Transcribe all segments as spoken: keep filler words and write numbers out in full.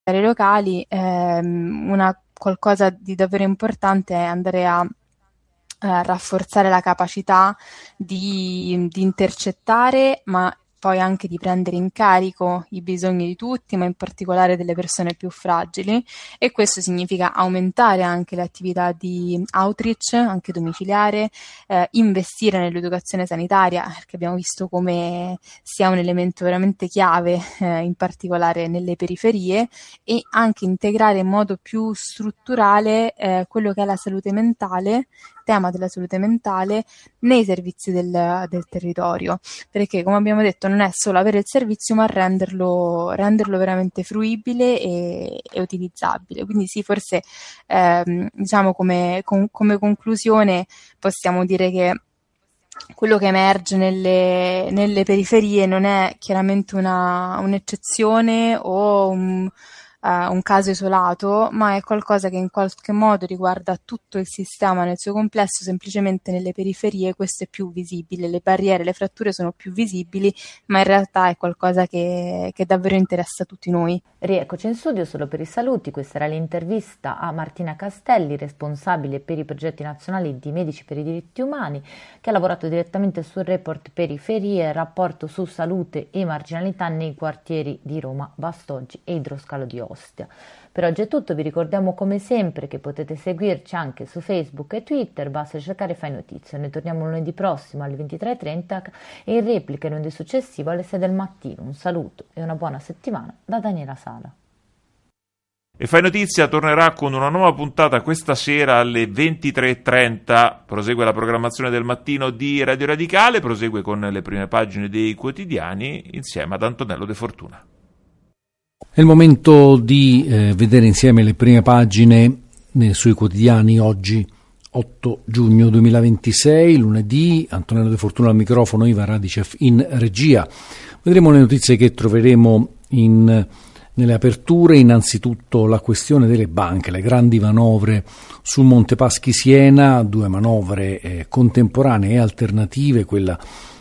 locali, ehm, una qualcosa di davvero importante è andare a eh, rafforzare la capacità di, di intercettare, ma poi anche di prendere in carico i bisogni di tutti, ma in particolare delle persone più fragili, e questo significa aumentare anche l'attività di outreach, anche domiciliare, eh, investire nell'educazione sanitaria, perché abbiamo visto come sia un elemento veramente chiave, eh, in particolare nelle periferie, e anche integrare in modo più strutturale eh, quello che è la salute mentale, tema della salute mentale nei servizi del, del territorio, perché come abbiamo detto non è solo avere il servizio, ma renderlo, renderlo veramente fruibile e, e utilizzabile. Quindi sì, forse ehm, diciamo come, com, come conclusione possiamo dire che quello che emerge nelle, nelle periferie non è chiaramente una, un'eccezione o un, uh, un caso isolato, ma è qualcosa che in qualche modo riguarda tutto il sistema nel suo complesso. Semplicemente nelle periferie questo è più visibile, le barriere, le fratture sono più visibili, ma in realtà è qualcosa che, che davvero interessa tutti noi. Rieccoci in studio solo per i saluti. Questa era l'intervista a Martina Castelli, responsabile per i progetti nazionali di Medici per i diritti umani, che ha lavorato direttamente sul report Periferie, rapporto su salute e marginalità nei quartieri di Roma, Vastoggi e Idroscalo di Ostia. Per oggi è tutto, vi ricordiamo come sempre che potete seguirci anche su Facebook e Twitter, basta cercare Fai Notizie. Noi torniamo lunedì prossimo alle ventitré e trenta e in replica lunedì successivo alle sei del mattino. Un saluto e una buona settimana da Daniela Sala. E Fai Notizia tornerà con una nuova puntata questa sera alle ventitré e trenta. Prosegue la programmazione del mattino di Radio Radicale, prosegue con le prime pagine dei quotidiani insieme ad Antonello De Fortuna. È il momento di eh, vedere insieme le prime pagine eh, sui quotidiani oggi, otto giugno duemilaventisei, lunedì. Antonello De Fortuna al microfono, Iva Radicev in regia. Vedremo le notizie che troveremo in, nelle aperture. Innanzitutto la questione delle banche, le grandi manovre sul Monte Paschi Siena, due manovre eh, contemporanee e alternative, quella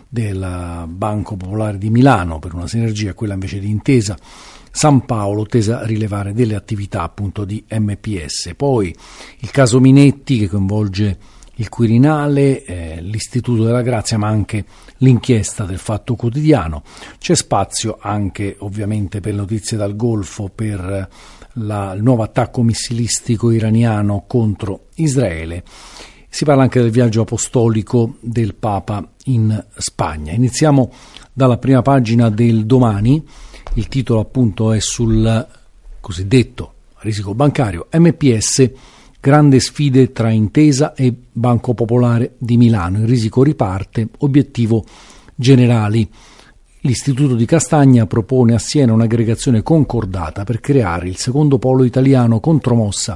del Banco Popolare di Milano per una sinergia, quella invece di Intesa San Paolo, tesa a rilevare delle attività appunto di M P S. Poi il caso Minetti, che coinvolge il Quirinale, eh, l'Istituto della Grazia, ma anche l'inchiesta del Fatto Quotidiano. C'è spazio anche ovviamente per notizie dal Golfo, per la, il nuovo attacco missilistico iraniano contro Israele. Si parla anche del viaggio apostolico del Papa in Spagna. Iniziamo dalla prima pagina del Domani. Il titolo appunto è sul cosiddetto risico bancario. M P S, grande sfide tra Intesa e Banco Popolare di Milano. Il risico riparte, obiettivo Generali. L'Istituto di Castagna propone a Siena un'aggregazione concordata per creare il secondo polo italiano contromossa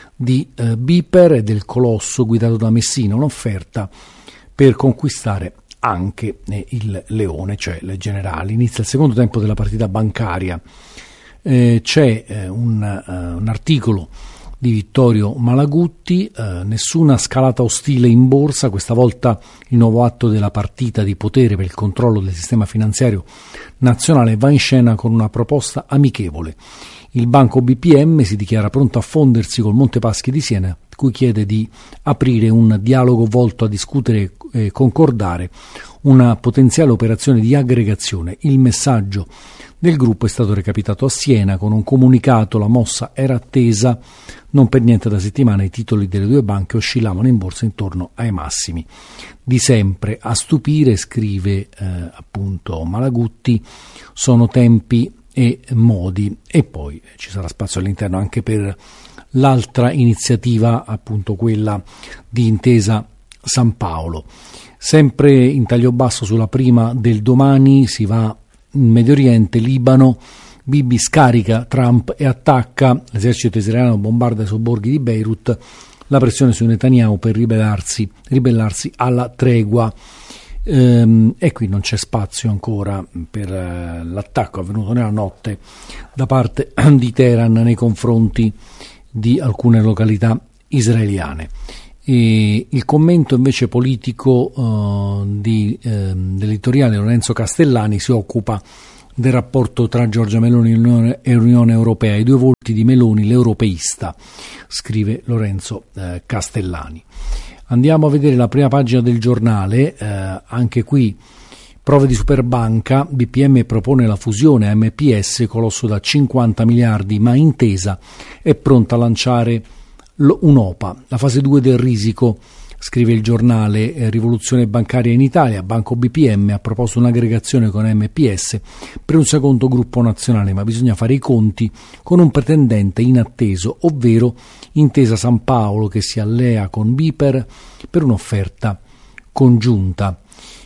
di eh, Biper e del Colosso guidato da Messina, un'offerta per conquistare anche eh, il Leone, cioè le Generali. Inizia il secondo tempo della partita bancaria. Eh, c'è eh, un, uh, un articolo di Vittorio Malagutti, eh, nessuna scalata ostile in borsa, questa volta il nuovo atto della partita di potere per il controllo del sistema finanziario nazionale va in scena con una proposta amichevole. Il banco B P M si dichiara pronto a fondersi col Monte Paschi di Siena, cui chiede di aprire un dialogo volto a discutere e concordare una potenziale operazione di aggregazione. Il messaggio del gruppo è stato recapitato a Siena con un comunicato. La mossa era attesa, non per niente da settimane i titoli delle due banche oscillavano in borsa intorno ai massimi di sempre. A stupire, scrive eh, appunto Malagutti, sono tempi e modi, e poi ci sarà spazio all'interno anche per l'altra iniziativa, appunto quella di Intesa San Paolo. Sempre in taglio basso sulla prima del Domani si va in Medio Oriente. Libano, Bibi scarica Trump e attacca, l'esercito israeliano bombarda i sobborghi di Beirut, la pressione su Netanyahu per ribellarsi, ribellarsi alla tregua. Ehm, e qui non c'è spazio ancora per eh, l'attacco avvenuto nella notte da parte di Teheran nei confronti di alcune località israeliane. E il commento invece politico uh, di, eh, dell'editoriale Lorenzo Castellani si occupa del rapporto tra Giorgia Meloni e l'Unione Europea, i due volti di Meloni, l'europeista, scrive Lorenzo eh, Castellani. Andiamo a vedere la prima pagina del giornale, eh, anche qui prove di superbanca, B P M propone la fusione a M P S, colosso da cinquanta miliardi, ma Intesa è pronta a lanciare un'O P A, la fase due del risico. Scrive il giornale, eh, rivoluzione bancaria in Italia, Banco B P M ha proposto un'aggregazione con M P S per un secondo gruppo nazionale, ma bisogna fare i conti con un pretendente inatteso, ovvero Intesa San Paolo, che si allea con Biper per un'offerta congiunta.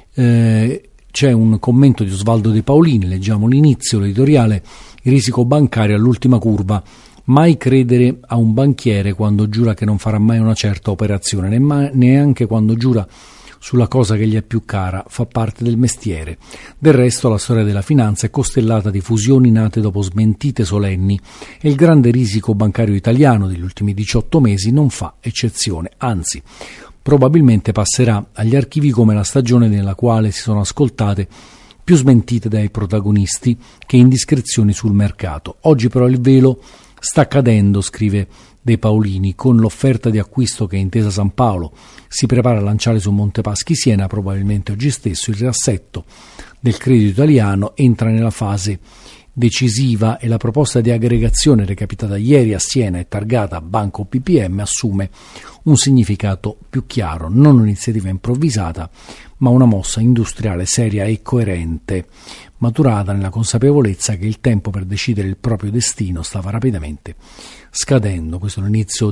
Eh, c'è un commento di Osvaldo De Paolini, leggiamo l'inizio, l'editoriale, il risico bancario all'ultima curva. Mai credere a un banchiere quando giura che non farà mai una certa operazione, neanche quando giura sulla cosa che gli è più cara, fa parte del mestiere. Del resto la storia della finanza è costellata di fusioni nate dopo smentite solenni e il grande risico bancario italiano degli ultimi diciotto mesi non fa eccezione, anzi probabilmente passerà agli archivi come la stagione nella quale si sono ascoltate più smentite dai protagonisti che indiscrezioni sul mercato. Oggi però il velo sta cadendo, scrive De Paolini, con l'offerta di acquisto che Intesa San Paolo si prepara a lanciare su Montepaschi Siena, probabilmente oggi stesso. Il riassetto del credito italiano entra nella fase decisiva e la proposta di aggregazione recapitata ieri a Siena e targata a Banco B P M assume un significato più chiaro, non un'iniziativa improvvisata, ma una mossa industriale seria e coerente, maturata nella consapevolezza che il tempo per decidere il proprio destino stava rapidamente scadendo. Questo è l'inizio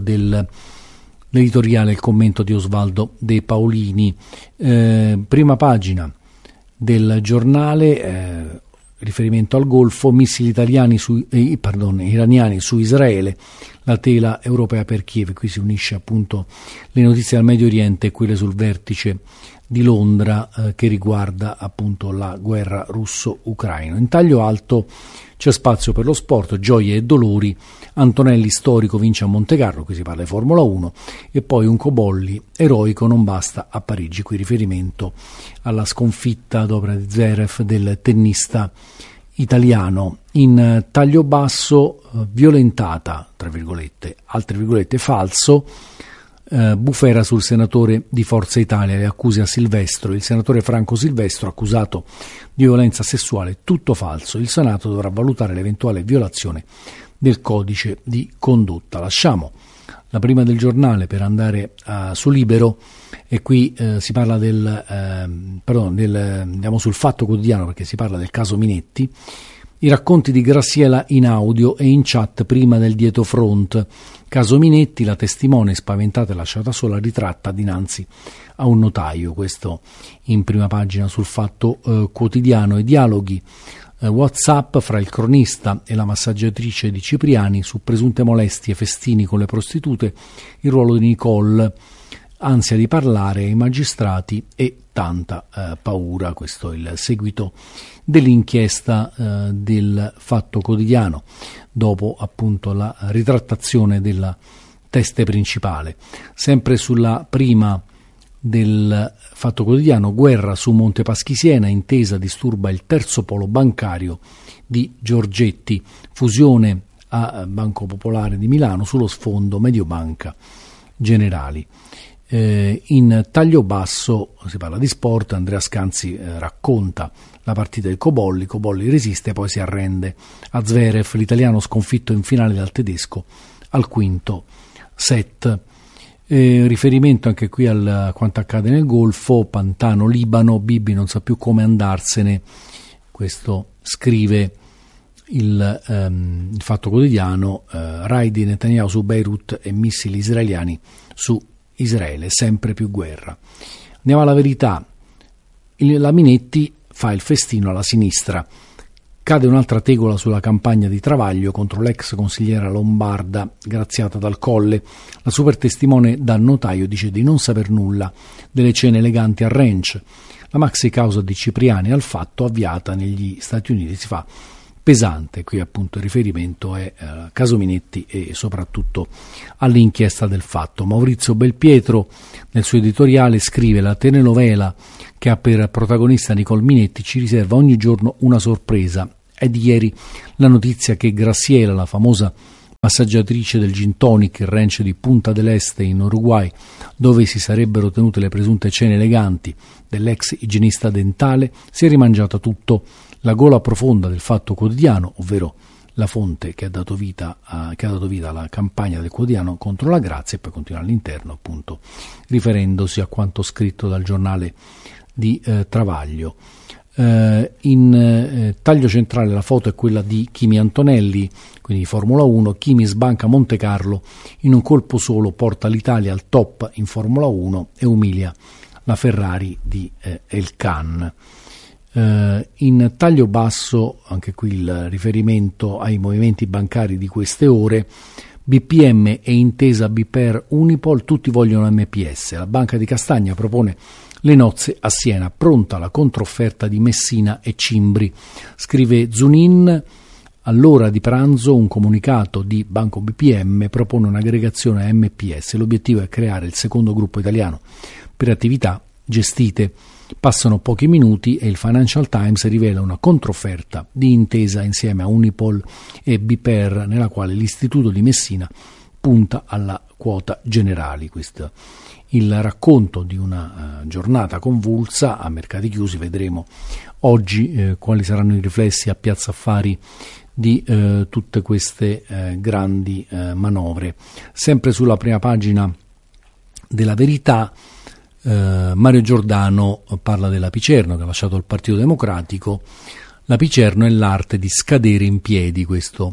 dell'editoriale, il commento di Osvaldo De Paolini. Eh, prima pagina del giornale, eh, riferimento al Golfo, missili italiani su, eh, pardon, iraniani su Israele, la tela europea per Kiev. Qui si unisce appunto le notizie dal Medio Oriente e quelle sul vertice di Londra eh, che riguarda appunto la guerra russo-ucraina. In taglio alto c'è spazio per lo sport, gioie e dolori. Antonelli storico vince a Montecarlo, qui si parla di Formula uno, e poi un Cobolli eroico non basta a Parigi, qui riferimento alla sconfitta ad opera di Zverev del tennista italiano. In taglio basso, eh, violentata, tra virgolette, altre virgolette, falso, Uh, bufera sul senatore di Forza Italia, le accuse a Silvestro, il senatore Franco Silvestro accusato di violenza sessuale, tutto falso, il Senato dovrà valutare l'eventuale violazione del codice di condotta. Lasciamo la prima del giornale per andare uh, su Libero e qui uh, si parla del, uh, pardon, del, andiamo sul Fatto Quotidiano perché si parla del caso Minetti. I racconti di Graziella in audio e in chat prima del dietrofront. Caso Minetti, la testimone spaventata e lasciata sola ritratta dinanzi a un notaio. Questo in prima pagina sul Fatto eh, Quotidiano. I dialoghi eh, WhatsApp fra il cronista e la massaggiatrice di Cipriani su presunte molestie, festini con le prostitute, il ruolo di Nicole, ansia di parlare ai magistrati e tanta eh, paura. Questo è il seguito dell'inchiesta eh, del Fatto Quotidiano dopo appunto la ritrattazione della teste principale. Sempre sulla prima del Fatto Quotidiano, guerra su Montepaschi Siena, Intesa disturba il terzo polo bancario di Giorgetti, fusione a Banco Popolare di Milano, sullo sfondo Mediobanca Generali. Eh, in taglio basso si parla di sport, Andrea Scanzi eh, racconta la partita del Cobolli, Cobolli resiste, poi si arrende a Zverev, l'italiano sconfitto in finale dal tedesco al quinto set. Eh, riferimento anche qui a quanto accade nel Golfo, Pantano, Libano, Bibi non sa più come andarsene, questo scrive il, ehm, il Fatto Quotidiano. eh, raid di Netanyahu su Beirut e missili israeliani su Israele, sempre più guerra. Andiamo alla Verità. Il, la Minetti fa il festino alla sinistra. Cade un'altra tegola sulla campagna di Travaglio contro l'ex consigliera lombarda graziata dal Colle. La super testimone dal notaio dice di non saper nulla delle cene eleganti al ranch. La maxi causa di Cipriani al fatto avviata negli Stati Uniti si fa pesante. Qui appunto il riferimento è eh, caso Minetti e soprattutto all'inchiesta del Fatto. Maurizio Belpietro nel suo editoriale scrive: la telenovela che ha per protagonista Nicole Minetti ci riserva ogni giorno una sorpresa. È di ieri la notizia che Graciela, la famosa massaggiatrice del gin tonic, il ranch di Punta del Este in Uruguay, dove si sarebbero tenute le presunte cene eleganti dell'ex igienista dentale, si è rimangiata tutto. La gola profonda del Fatto Quotidiano, ovvero la fonte che ha dato vita, a, che ha dato vita alla campagna del quotidiano contro la grazia, e poi continua all'interno, appunto, riferendosi a quanto scritto dal giornale di eh, Travaglio. Eh, in eh, taglio centrale la foto è quella di Kimi Antonelli, quindi di Formula uno. Kimi sbanca Monte Carlo, in un colpo solo porta l'Italia al top in Formula uno e umilia la Ferrari di eh, Elkann. Uh, in taglio basso, anche qui il riferimento ai movimenti bancari di queste ore, B P M e Intesa Biper Unipol, tutti vogliono M P S. La Banca di Castagna propone le nozze a Siena, pronta la controfferta di Messina e Cimbri. Scrive Zunin, all'ora di pranzo un comunicato di Banco B P M propone un'aggregazione a M P S. L'obiettivo è creare il secondo gruppo italiano per attività gestite. Passano pochi minuti e il Financial Times rivela una controfferta di Intesa insieme a Unipol e Biper, nella quale l'istituto di Messina punta alla quota Generali. Questo il racconto di una uh, giornata convulsa a mercati chiusi. Vedremo oggi eh, quali saranno i riflessi a Piazza Affari di eh, tutte queste eh, grandi eh, manovre. Sempre sulla prima pagina della Verità, Uh, Mario Giordano parla della Picerno, che ha lasciato il Partito Democratico. La Picerno è l'arte di scadere in piedi, questo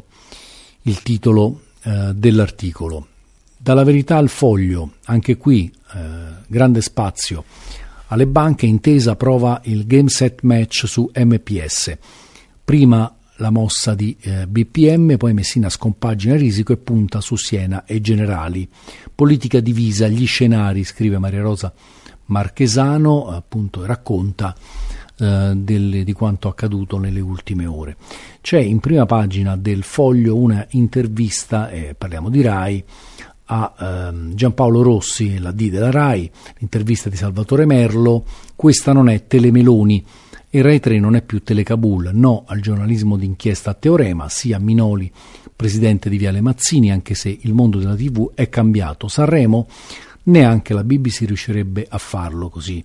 il titolo uh, dell'articolo. Dalla Verità al Foglio, anche qui uh, grande spazio alle banche. Intesa prova il game set match su M P S, prima la mossa di eh, B P M, poi Messina scompagina il risico e punta su Siena e Generali. Politica divisa, gli scenari, scrive Maria Rosa Marchesano, appunto racconta eh, del, di quanto accaduto nelle ultime ore. C'è in prima pagina del Foglio una intervista, eh, parliamo di Rai, a ehm, Giampaolo Rossi, la D della Rai, l'intervista di Salvatore Merlo. Questa non è Telemeloni, e Rai tre non è più Telecabul, no al giornalismo d'inchiesta a teorema, sia Minoli presidente di Viale Mazzini, anche se il mondo della tivù è cambiato. Sanremo, neanche la B B C riuscirebbe a farlo, così,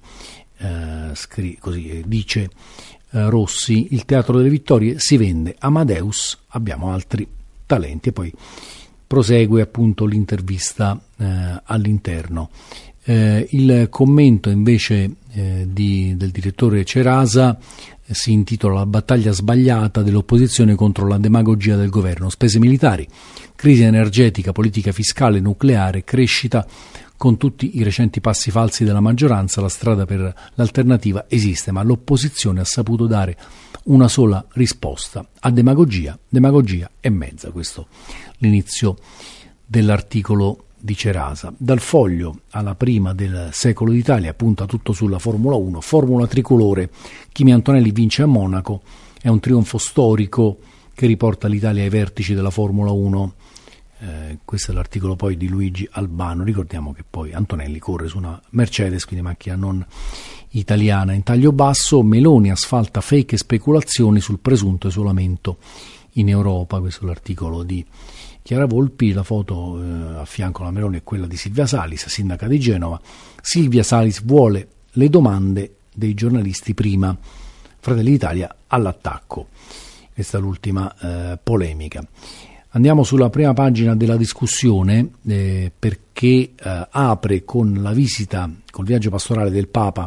eh, scri- così eh, dice eh, Rossi. Il Teatro delle Vittorie si vende, Amadeus, abbiamo altri talenti. E poi prosegue appunto l'intervista eh, all'interno. Eh, il commento invece eh, di, del direttore Cerasa eh, si intitola La battaglia sbagliata dell'opposizione contro la demagogia del governo. Spese militari, crisi energetica, politica fiscale, nucleare, crescita. Con tutti i recenti passi falsi della maggioranza, la strada per l'alternativa esiste, ma l'opposizione ha saputo dare una sola risposta: a demagogia, demagogia e mezza. Questo l'inizio dell'articolo di Cerasa. Dal Foglio alla prima del Secolo d'Italia punta tutto sulla Formula uno. Formula tricolore, Kimi Antonelli vince a Monaco, è un trionfo storico che riporta l'Italia ai vertici della Formula uno. Eh, questo è l'articolo poi di Luigi Albano. Ricordiamo che poi Antonelli corre su una Mercedes, quindi macchina non italiana. In taglio basso, Meloni asfalta fake e speculazioni sul presunto isolamento in Europa. Questo è l'articolo di Chiara Volpi. La foto eh, a fianco alla Meloni è quella di Silvia Salis, sindaca di Genova. Silvia Salis vuole le domande dei giornalisti prima. Fratelli d'Italia all'attacco. Questa è l'ultima eh, polemica. Andiamo sulla prima pagina della discussione eh, perché eh, apre con la visita, col viaggio pastorale del Papa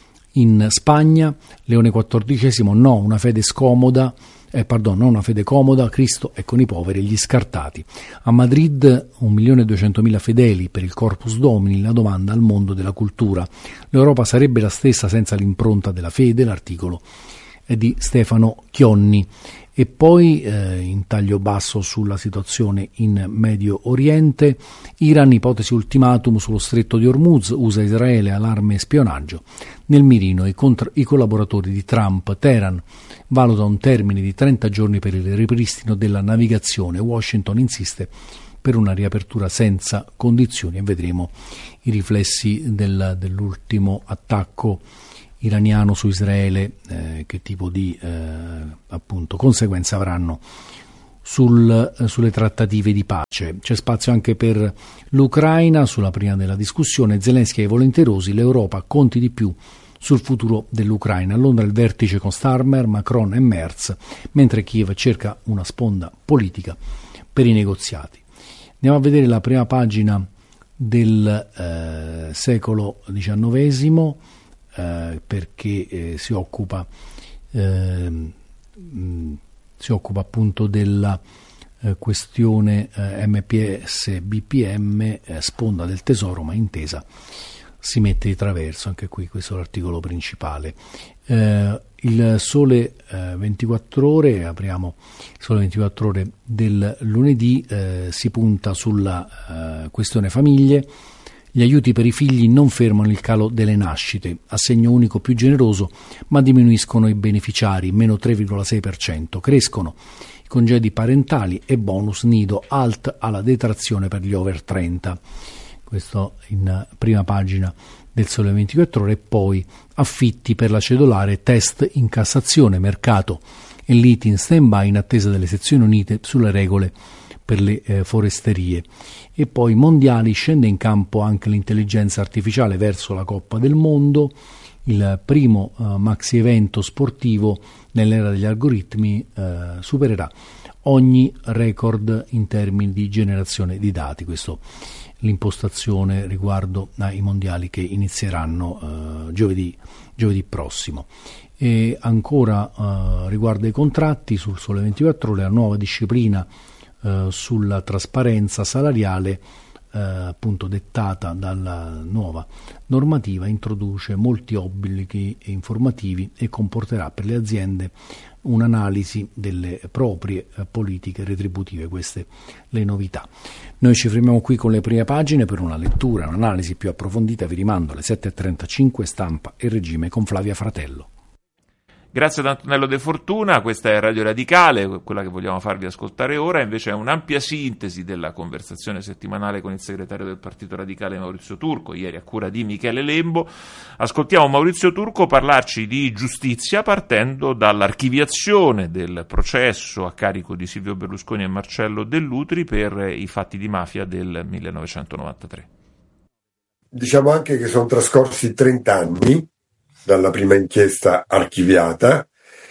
in Spagna. Leone quattordicesimo, no, una fede scomoda, eh, pardon, non una fede comoda, Cristo è con i poveri e gli scartati. A Madrid un milione e duecentomila fedeli per il Corpus Domini, la domanda al mondo della cultura. L'Europa sarebbe la stessa senza l'impronta della fede, l'articolo è di Stefano Chionni. E poi eh, in taglio basso sulla situazione in Medio Oriente, Iran, ipotesi ultimatum sullo stretto di Hormuz, U S A Israele, allarme e spionaggio, nel mirino i, contra- i collaboratori di Trump. Teheran valuta un termine di trenta giorni per il ripristino della navigazione, Washington insiste per una riapertura senza condizioni, e vedremo i riflessi del, dell'ultimo attacco iraniano su Israele, eh, che tipo di eh, appunto conseguenze avranno sul, eh, sulle trattative di pace. C'è spazio anche per l'Ucraina, sulla prima della discussione. Zelensky ai volenterosi, l'Europa conti di più sul futuro dell'Ucraina. A Londra il vertice con Starmer, Macron e Merz, mentre Kiev cerca una sponda politica per i negoziati. Andiamo a vedere la prima pagina del eh, secolo diciannovesimo, eh, perché eh, si occupa eh, mh, si occupa appunto della eh, questione eh, M P S B P M, eh, sponda del tesoro ma intesa si mette di traverso. Anche qui questo è l'articolo principale. Eh, il Sole eh, ventiquattro ore, apriamo il Sole ventiquattro ore del lunedì, eh, si punta sulla eh, questione famiglie. Gli aiuti per i figli non fermano il calo delle nascite, assegno unico più generoso, ma diminuiscono i beneficiari, meno tre virgola sei per cento, crescono i congedi parentali e bonus nido, alt alla detrazione per gli over trenta. Questo in prima pagina del Sole ventiquattro ore. E poi affitti per la cedolare, test in Cassazione, mercato e liti in stand-by in attesa delle sezioni unite sulle regole per le eh, foresterie. E poi mondiali, scende in campo anche l'intelligenza artificiale verso la Coppa del Mondo, il primo eh, maxi evento sportivo nell'era degli algoritmi eh, supererà ogni record in termini di generazione di dati. Questo l'impostazione riguardo ai mondiali che inizieranno eh, giovedì, giovedì prossimo. E ancora eh, riguardo ai contratti, sul Sole ventiquattro ore, la nuova disciplina eh, sulla trasparenza salariale eh, appunto dettata dalla nuova normativa introduce molti obblighi informativi e comporterà per le aziende un'analisi delle proprie eh, politiche retributive. Queste le novità. Noi ci fermiamo qui con le prime pagine. Per una lettura, un'analisi più approfondita vi rimando alle sette e trentacinque Stampa e Regime con Flavia Fratello. Grazie ad Antonello De Fortuna, questa è Radio Radicale, quella che vogliamo farvi ascoltare ora invece è un'ampia sintesi della conversazione settimanale con il segretario del Partito Radicale Maurizio Turco, ieri a cura di Michele Lembo. Ascoltiamo Maurizio Turco parlarci di giustizia partendo dall'archiviazione del processo a carico di Silvio Berlusconi e Marcello Dell'Utri per i fatti di mafia del millenovecentonovantatré. Diciamo anche che sono trascorsi trenta anni dalla prima inchiesta archiviata,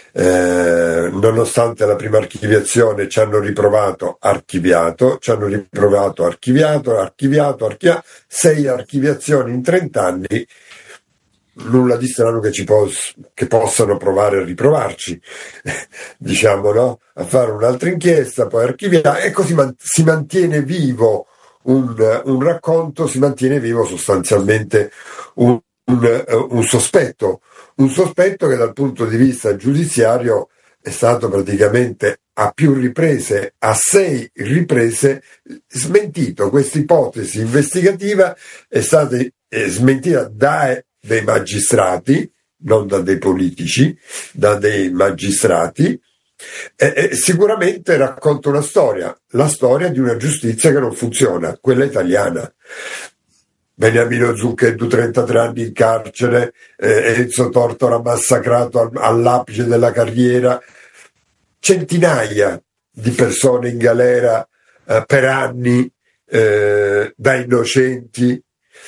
eh, nonostante la prima archiviazione ci hanno riprovato archiviato, ci hanno riprovato archiviato, archiviato, archiviato, sei archiviazioni in trenta anni, nulla di strano che, ci pos- che possano provare a riprovarci, diciamo, no? A fare un'altra inchiesta, poi archiviare, e così man- si mantiene vivo un, un racconto, si mantiene vivo sostanzialmente un Un, un sospetto, un sospetto che dal punto di vista giudiziario è stato praticamente a più riprese, a sei riprese, smentito. Questa ipotesi investigativa è stata smentita da dei magistrati, non da dei politici, da dei magistrati, e, e sicuramente racconta una storia, la storia di una giustizia che non funziona, quella italiana. Beniamino Zucchetto, trentatré anni in carcere, eh, Enzo Tortora massacrato al, all'apice della carriera, centinaia di persone in galera eh, per anni eh, da innocenti,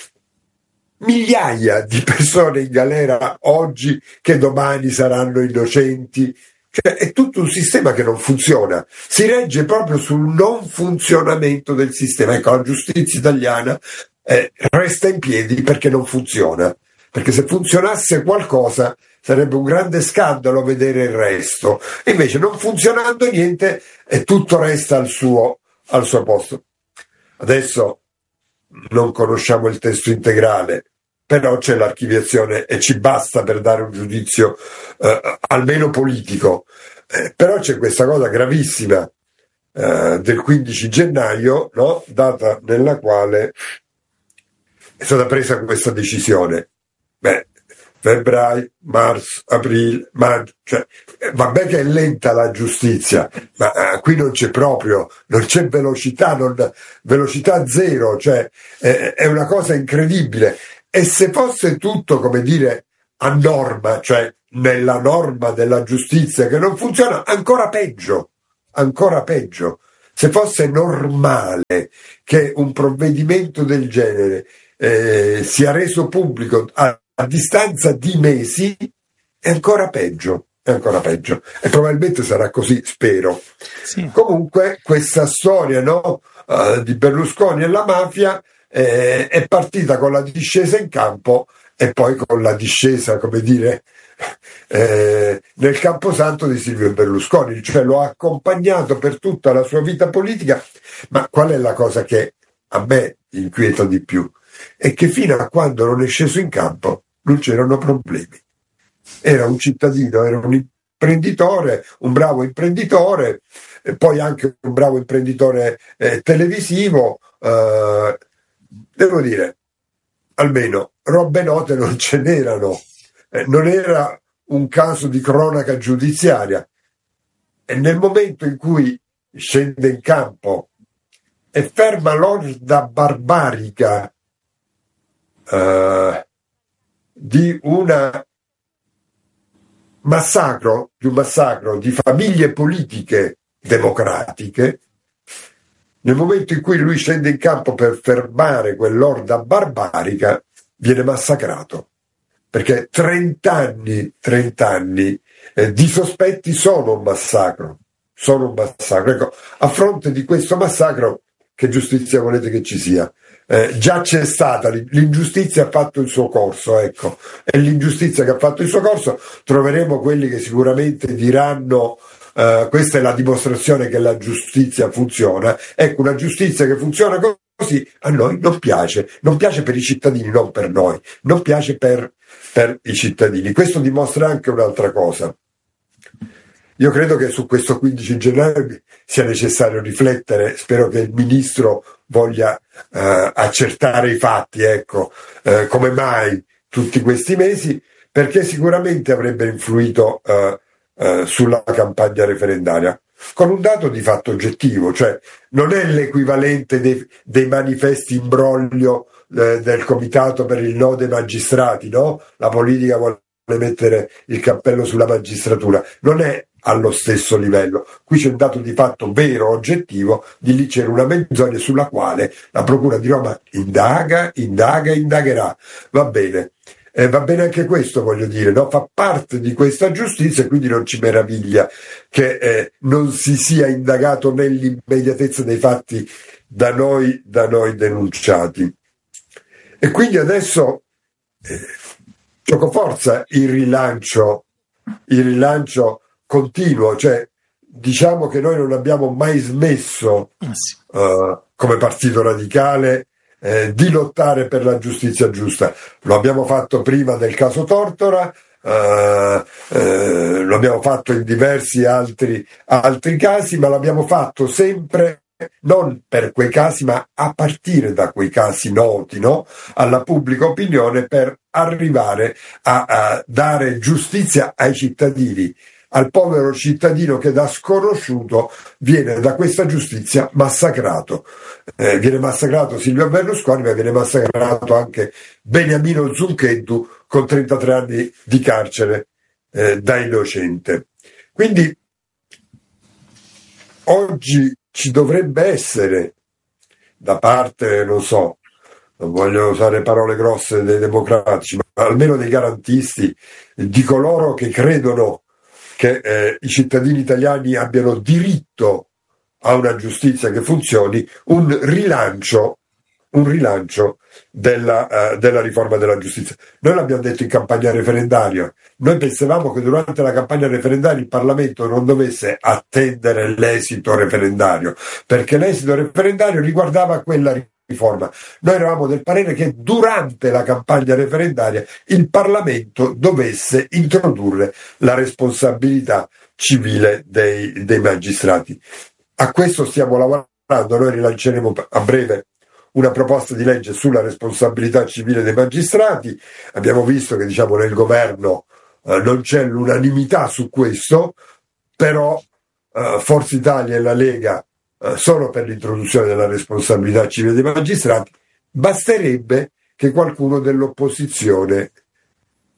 migliaia di persone in galera oggi che domani saranno innocenti. Cioè, è tutto un sistema che non funziona, si regge proprio sul non funzionamento del sistema. Ecco, la giustizia italiana Eh, resta in piedi perché non funziona, perché se funzionasse qualcosa sarebbe un grande scandalo vedere il resto, e invece non funzionando niente e tutto resta al suo, al suo posto. Adesso non conosciamo il testo integrale, però c'è l'archiviazione e ci basta per dare un giudizio eh, almeno politico, eh, però c'è questa cosa gravissima eh, del quindici gennaio, no? Data nella quale è stata presa questa decisione. Beh, febbraio, marzo, aprile, maggio, cioè, vabbè che è lenta la giustizia, ma eh, qui non c'è proprio, non c'è velocità, non, velocità zero, cioè eh, è una cosa incredibile. E se fosse tutto, come dire, a norma, cioè nella norma della giustizia che non funziona, ancora peggio, ancora peggio. Se fosse normale che un provvedimento del genere eh, sia reso pubblico a, a distanza di mesi, è ancora peggio, è ancora peggio. E probabilmente sarà così, spero. Sì. Comunque questa storia, no, uh, di Berlusconi e la mafia eh, è partita con la discesa in campo e poi con la discesa, come dire, eh, nel camposanto di Silvio Berlusconi, cioè lo ha accompagnato per tutta la sua vita politica. Ma qual è la cosa che a me inquieta di più? È che fino a quando non è sceso in campo non c'erano problemi. Era un cittadino, era un imprenditore, un bravo imprenditore, e poi anche un bravo imprenditore eh, televisivo. Eh, devo dire, almeno robe note non ce n'erano. Eh, non era un caso di cronaca giudiziaria. E nel momento in cui scende in campo e ferma l'orda barbarica eh, di una massacro, di un massacro di famiglie politiche democratiche, nel momento in cui lui scende in campo per fermare quell'orda barbarica, viene massacrato. Perché trent'anni, trent'anni eh, di sospetti sono un massacro, sono un massacro. Ecco, a fronte di questo massacro, che giustizia volete che ci sia? Eh, già c'è stata, l'ingiustizia ha fatto il suo corso, ecco, e l'ingiustizia che ha fatto il suo corso, troveremo quelli che sicuramente diranno eh, questa è la dimostrazione che la giustizia funziona. Ecco, una giustizia che funziona così a noi non piace, non piace per i cittadini, non per noi, non piace per, per i cittadini. Questo dimostra anche un'altra cosa. Io credo che su questo quindici gennaio sia necessario riflettere, spero che il ministro voglia eh, accertare i fatti, ecco, eh, come mai tutti questi mesi, perché sicuramente avrebbe influito eh, eh, sulla campagna referendaria, con un dato di fatto oggettivo, cioè non è l'equivalente dei, dei manifesti in broglio eh, del comitato per il no dei magistrati, no? La politica vuole mettere il cappello sulla magistratura, non è allo stesso livello. Qui c'è un dato di fatto vero, oggettivo, di lì c'era una menzogna sulla quale la Procura di Roma indaga, indaga, indagherà. Va bene. Eh, va bene anche questo, voglio dire, no? Fa parte di questa giustizia e quindi non ci meraviglia che eh, non si sia indagato nell'immediatezza dei fatti da noi, da noi denunciati. E quindi adesso eh, giocoforza il rilancio, il rilancio continuo, cioè diciamo che noi non abbiamo mai smesso uh, come Partito Radicale eh, di lottare per la giustizia giusta. Lo abbiamo fatto prima del caso Tortora, uh, eh, lo abbiamo fatto in diversi altri, altri casi, ma l'abbiamo fatto sempre non per quei casi, ma a partire da quei casi noti, no? Alla pubblica opinione, per arrivare a, a dare giustizia ai cittadini, al povero cittadino che da sconosciuto viene da questa giustizia massacrato. Eh, viene massacrato Silvio Berlusconi, ma viene massacrato anche Beniamino Zuncheddu con trentatré anni di carcere eh, da innocente. Quindi oggi ci dovrebbe essere da parte, non so, non voglio usare parole grosse dei democratici, ma almeno dei garantisti, di coloro che credono che eh, i cittadini italiani abbiano diritto a una giustizia che funzioni, un rilancio, un rilancio della, uh, della riforma della giustizia. Noi l'abbiamo detto in campagna referendaria, noi pensavamo che durante la campagna referendaria il Parlamento non dovesse attendere l'esito referendario, perché l'esito referendario riguardava quella riforma. Noi eravamo del parere che durante la campagna referendaria il Parlamento dovesse introdurre la responsabilità civile dei, dei magistrati. A questo stiamo lavorando, noi rilanceremo a breve una proposta di legge sulla responsabilità civile dei magistrati. Abbiamo visto che, diciamo, nel governo eh, non c'è l'unanimità su questo, però eh, Forza Italia e la Lega eh, sono per l'introduzione della responsabilità civile dei magistrati. Basterebbe che qualcuno dell'opposizione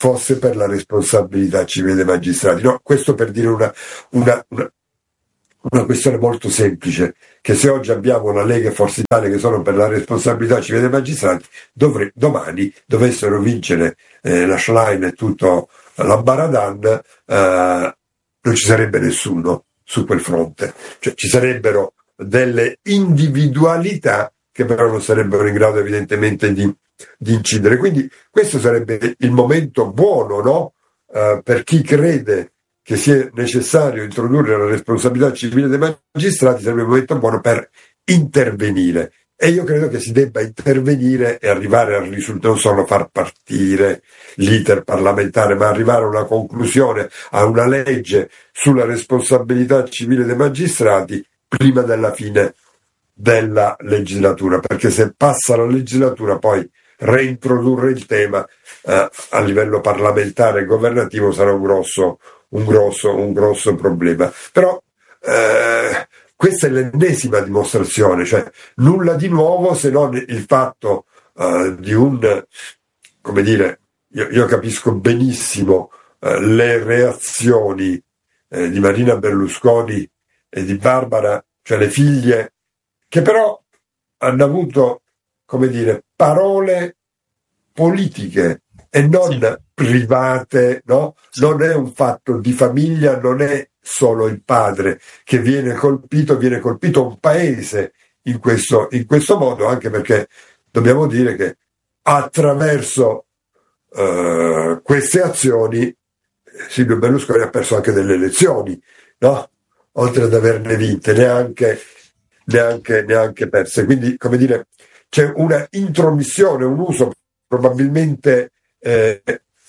fosse per la responsabilità civile dei magistrati. No, questo per dire una, una, una, una questione molto semplice, che se oggi abbiamo la Lega e Forza Italia che sono per la responsabilità civile dei magistrati, dovre, domani dovessero vincere eh, la Schlein e tutto l'Ambaradan, eh, non ci sarebbe nessuno su quel fronte, cioè ci sarebbero delle individualità che però non sarebbero in grado evidentemente di, di incidere. Quindi questo sarebbe il momento buono, no? Uh, per chi crede che sia necessario introdurre la responsabilità civile dei magistrati, sarebbe il momento buono per intervenire. E io credo che si debba intervenire e arrivare al risultato, non solo far partire l'iter parlamentare, ma arrivare a una conclusione, a una legge sulla responsabilità civile dei magistrati prima della fine della legislatura, perché se passa la legislatura poi reintrodurre il tema eh, a livello parlamentare e governativo sarà un grosso, un grosso, un grosso problema. Però eh, questa è l'ennesima dimostrazione, cioè nulla di nuovo se non il fatto uh, di un, come dire, io, io capisco benissimo uh, le reazioni eh, di Marina Berlusconi e di Barbara, cioè le figlie, che però hanno avuto, come dire, parole politiche e non sì. private, no? Non è un fatto di famiglia, non è solo il padre che viene colpito, viene colpito un paese in questo, in questo modo, anche perché dobbiamo dire che attraverso uh, queste azioni Silvio Berlusconi ha perso anche delle elezioni, no? Oltre ad averne vinte, neanche, neanche, neanche perse. Quindi, come dire, c'è una intromissione, un uso probabilmente, eh,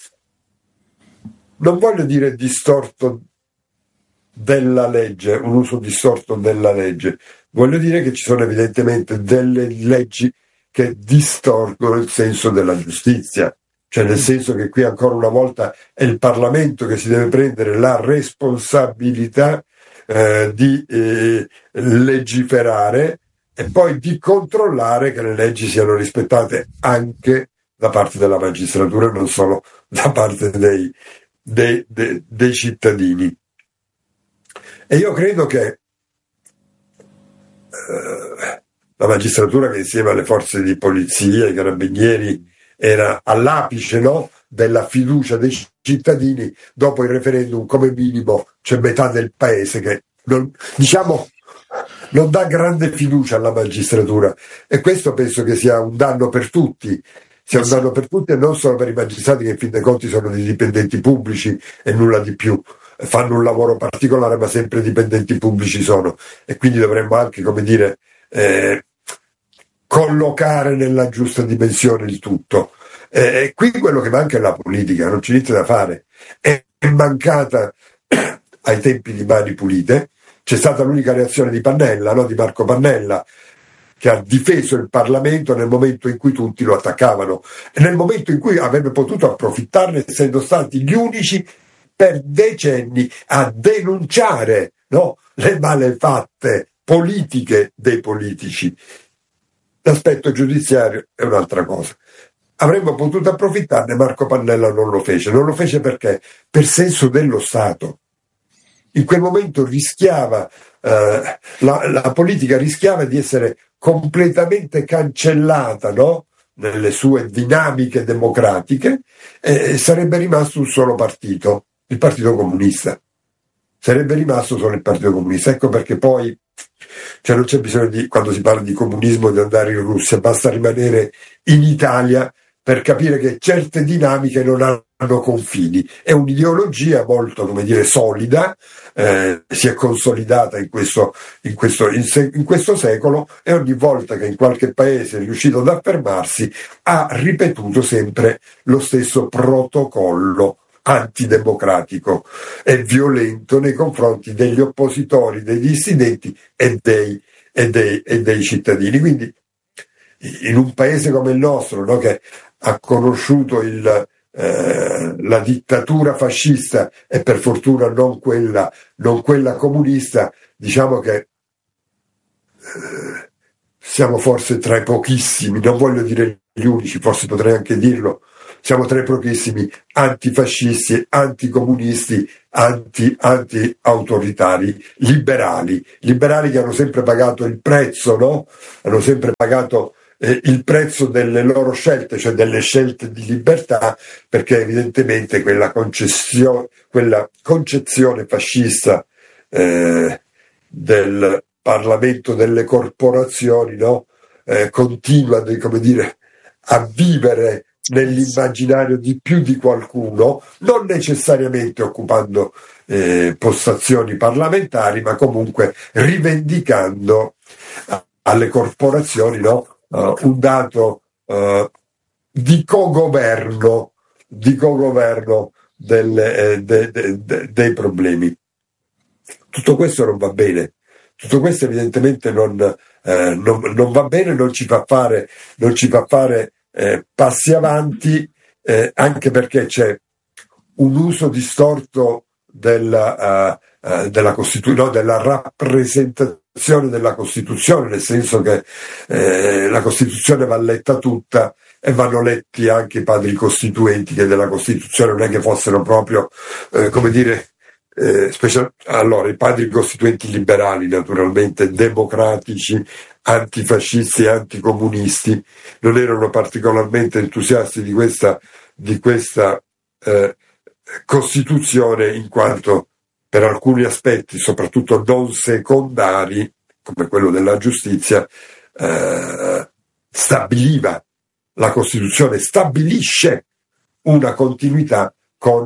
non voglio dire distorto della legge, un uso distorto della legge, voglio dire che ci sono evidentemente delle leggi che distorcono il senso della giustizia, cioè nel senso che qui ancora una volta è il Parlamento che si deve prendere la responsabilità eh, di eh, legiferare e poi di controllare che le leggi siano rispettate anche da parte della magistratura, non solo da parte dei, dei, dei, dei cittadini. E io credo che eh, la magistratura, che insieme alle forze di polizia, ai carabinieri, era all'apice, no, della fiducia dei cittadini, dopo il referendum come minimo c'è metà del paese che non, diciamo, non dà grande fiducia alla magistratura, e questo penso che sia un danno per tutti, sia un danno per tutti e non solo per i magistrati, che in fin dei conti sono dei dipendenti pubblici e nulla di più, fanno un lavoro particolare ma sempre dipendenti pubblici sono, e quindi dovremmo anche, come dire, eh, collocare nella giusta dimensione il tutto. E eh, qui quello che manca è la politica, non c'è niente da fare, è mancata ai tempi di Mani Pulite. C'è stata l'unica reazione di Pannella, no? Di Marco Pannella, che ha difeso il Parlamento nel momento in cui tutti lo attaccavano e nel momento in cui avrebbe potuto approfittarne, essendo stati gli unici per decenni a denunciare, no, le malefatte politiche dei politici. L'aspetto giudiziario è un'altra cosa. Avremmo potuto approfittarne, Marco Pannella non lo fece. Non lo fece perché? Per senso dello Stato. In quel momento rischiava, eh, la, la politica rischiava di essere completamente cancellata, no? Nelle sue dinamiche democratiche, e sarebbe rimasto un solo partito, il Partito Comunista. Sarebbe rimasto solo il Partito Comunista. Ecco perché poi, cioè non c'è bisogno di, quando si parla di comunismo, di andare in Russia, basta rimanere in Italia per capire che certe dinamiche non hanno confini. È un'ideologia molto, come dire, solida, eh, si è consolidata in questo, in, questo, in, se, in questo secolo, e ogni volta che in qualche paese è riuscito ad affermarsi ha ripetuto sempre lo stesso protocollo antidemocratico e violento nei confronti degli oppositori, dei dissidenti e dei, e dei, e dei cittadini. Quindi in un paese come il nostro, no, che ha conosciuto il, eh, la dittatura fascista e per fortuna non quella, non quella comunista, diciamo che eh, siamo forse tra i pochissimi, non voglio dire gli unici, forse potrei anche dirlo, siamo tra i pochissimi antifascisti, anticomunisti, anti, anti-autoritari, liberali, liberali che hanno sempre pagato il prezzo, no? Hanno sempre pagato eh, il prezzo delle loro scelte, cioè delle scelte di libertà, perché evidentemente quella concessione, quella concezione fascista eh, del Parlamento delle corporazioni, no? Eh, continua, come dire, a vivere nell'immaginario di più di qualcuno, non necessariamente occupando eh, postazioni parlamentari, ma comunque rivendicando a, alle corporazioni, no? uh, un dato uh, di cogoverno, di cogoverno delle, eh, de, de, de, dei problemi. Tutto questo non va bene. Tutto questo evidentemente non, eh, non, non va bene, non ci fa fare, non ci fa fare eh, passi avanti, eh, anche perché c'è un uso distorto della, uh, uh, della, Costitu- no, della rappresentazione della Costituzione, nel senso che eh, la Costituzione va letta tutta e vanno letti anche i padri costituenti, che della Costituzione non è che fossero proprio, eh, come dire, Eh, special... allora i padri costituenti liberali, naturalmente democratici, antifascisti e anticomunisti, non erano particolarmente entusiasti di questa, di questa eh, Costituzione, in quanto per alcuni aspetti, soprattutto non secondari, come quello della giustizia, eh, stabiliva, la Costituzione stabilisce una continuità con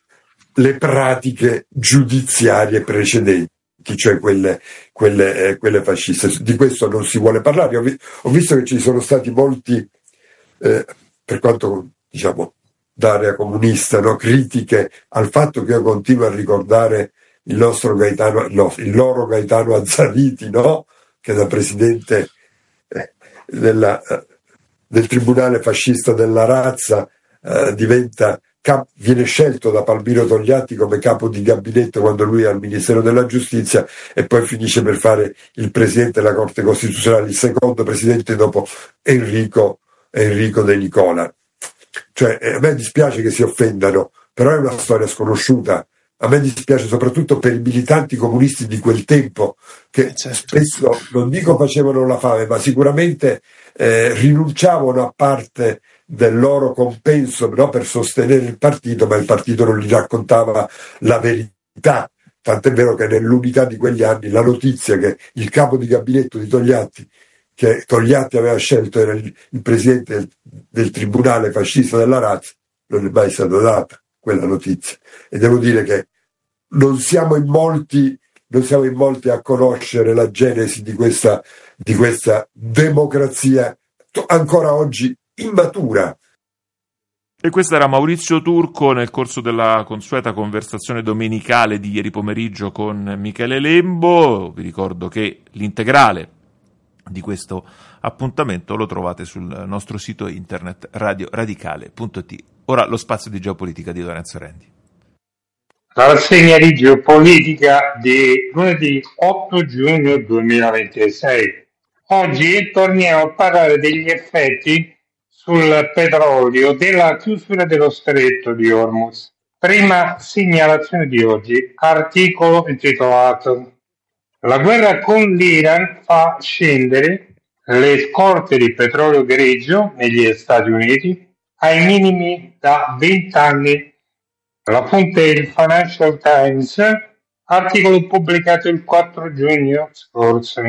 le pratiche giudiziarie precedenti, cioè quelle, quelle, eh, quelle fasciste. Di questo non si vuole parlare. Ho, vi- ho visto che ci sono stati molti, eh, per quanto diciamo d'area comunista, no, critiche al fatto che io continuo a ricordare il nostro Gaetano, no, il loro Gaetano Azzariti, no, che da presidente eh, della, eh, del tribunale fascista della razza eh, diventa Cap- viene scelto da Palmiro Togliatti come capo di gabinetto quando lui è al Ministero della Giustizia, e poi finisce per fare il presidente della Corte Costituzionale, il secondo presidente dopo Enrico, Enrico De Nicola. Cioè, a me dispiace che si offendano, però è una storia sconosciuta. A me dispiace soprattutto per i militanti comunisti di quel tempo, che certo, spesso, non dico facevano la fame, ma sicuramente eh, rinunciavano a parte del loro compenso, no, per sostenere il partito, ma il partito non gli raccontava la verità. Tant'è vero che nell'unità di quegli anni la notizia che il capo di gabinetto di Togliatti, che Togliatti aveva scelto, era il, il presidente del, del tribunale fascista della razza, non è mai stata data quella notizia. E devo dire che non siamo in molti, non siamo in molti a conoscere la genesi di questa, di questa democrazia ancora oggi immatura. E questo era Maurizio Turco nel corso della consueta conversazione domenicale di ieri pomeriggio con Michele Lembo. Vi ricordo che l'integrale di questo appuntamento lo trovate sul nostro sito internet radio radicale punto it. Ora lo spazio di geopolitica di Lorenzo Rendi. La rassegna di geopolitica di lunedì otto giugno duemilaventisei. Oggi torniamo a parlare degli effetti sul petrolio della chiusura dello stretto di Hormuz. Prima segnalazione di oggi, articolo intitolato La guerra con l'Iran fa scendere le scorte di petrolio greggio negli Stati Uniti ai minimi da venti anni. La fonte è il Financial Times, articolo pubblicato il quattro giugno scorso.